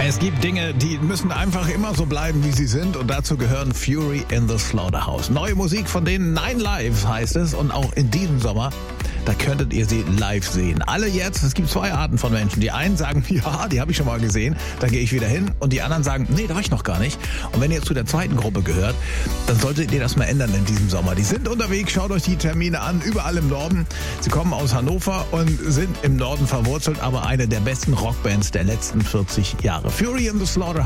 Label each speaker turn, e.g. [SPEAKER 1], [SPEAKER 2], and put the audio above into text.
[SPEAKER 1] Es gibt Dinge, die müssen einfach immer so bleiben, wie sie sind, und dazu gehören Fury in the Slaughterhouse. Neue Musik von denen, Nine Lives heißt es, und auch in diesem Sommer, da könntet ihr sie live sehen. Alle jetzt, es gibt zwei Arten von Menschen. Die einen sagen, ja, die habe ich schon mal gesehen, da gehe ich wieder hin. Und die anderen sagen, nee, da war ich noch gar nicht. Und wenn ihr zu der zweiten Gruppe gehört, dann solltet ihr das mal ändern in diesem Sommer. Die sind unterwegs, schaut euch die Termine an, überall im Norden. Sie kommen aus Hannover und sind im Norden verwurzelt, aber eine der besten Rockbands der letzten 40 Jahre. Fury in the Slaughterhouse.